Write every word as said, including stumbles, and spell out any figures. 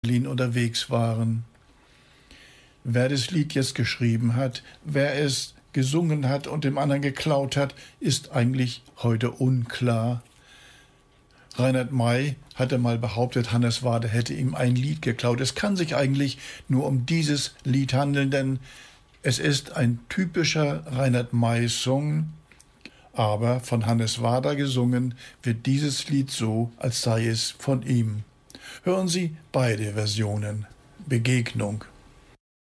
Berlin unterwegs waren. Wer das Lied jetzt geschrieben hat, wer es gesungen hat und dem anderen geklaut hat, ist eigentlich heute unklar. Reinhard May hatte mal behauptet, Hannes Wader hätte ihm ein Lied geklaut. Es kann sich eigentlich nur um dieses Lied handeln, denn es ist ein typischer Reinhard May-Song, aber von Hannes Wader gesungen wird dieses Lied so, als sei es von ihm. Hören Sie beide Versionen. Begegnung.